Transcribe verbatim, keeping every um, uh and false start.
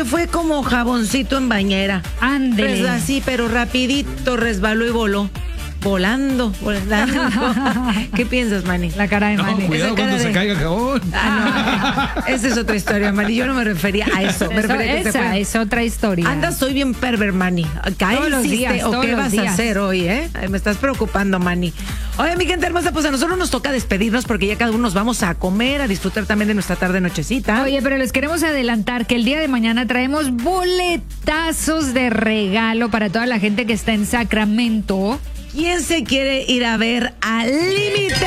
se fue como jaboncito en bañera. Ándele. Pues así, pero rapidito resbaló y voló. Volando, volando. ¿Qué piensas, Manny? La cara de No, Manny. cuidado cuando cara se de- caiga el jabón. Ah, no. Esa es otra historia, Manny. Yo no me refería a eso. Me Eso- refería a que se esa fue. es otra historia. Anda, soy bien perver, Manny. ¿Qué Todos los hiciste días, o todos qué los vas días. a hacer hoy, eh? Ay, me estás preocupando, Manny. Oye, mi gente hermosa, pues a nosotros nos toca despedirnos porque ya cada uno nos vamos a comer, a disfrutar también de nuestra tarde nochecita. Oye, pero les queremos adelantar que el día de mañana traemos boletazos de regalo para toda la gente que está en Sacramento. ¿Quién se quiere ir a ver al límite?